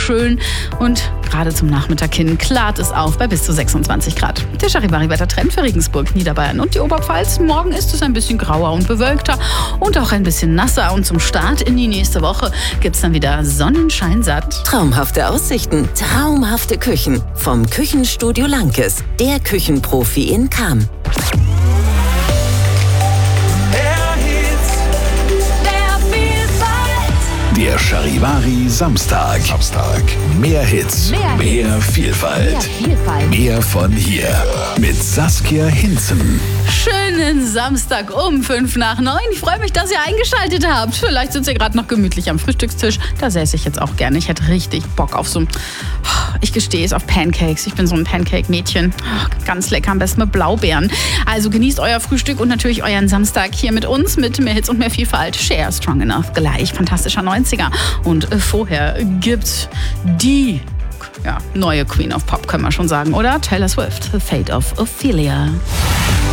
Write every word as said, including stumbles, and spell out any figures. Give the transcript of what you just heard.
schön und gerade zum Nachmittag hin klart es auf bei bis zu sechsundzwanzig Grad. Der Charivari-Wettertrend für Regensburg, Niederbayern und die Oberpfalz. Morgen ist es ein bisschen grauer und bewölkter und auch ein bisschen nasser. Und zum Start in die nächste Woche gibt es dann wieder Sonnenschein satt. Traumhafte Aussichten, traumhafte Küchen. Vom Küchenstudio Lankes, der Küchenprofi in Cham. Der Charivari Samstag. Samstag. Mehr Hits, mehr, mehr Vielfalt. Mehr Vielfalt. Mehr von hier. Mit Saskia Hinzen. Schönen Samstag um fünf nach neun. Ich freue mich, dass ihr eingeschaltet habt. Vielleicht sitzt ihr gerade noch gemütlich am Frühstückstisch. Da säße ich jetzt auch gerne. Ich hätte richtig Bock auf so, ich gestehe es, auf Pancakes. Ich bin so ein Pancake-Mädchen. Ganz lecker, am besten mit Blaubeeren. Also genießt euer Frühstück und natürlich euren Samstag hier mit uns, mit mehr Hits und mehr Vielfalt. Share Strong Enough, gleich fantastischer neunziger. Und vorher gibt's die ja, neue Queen of Pop, können wir schon sagen, oder? Taylor Swift, The Fate of Ophelia.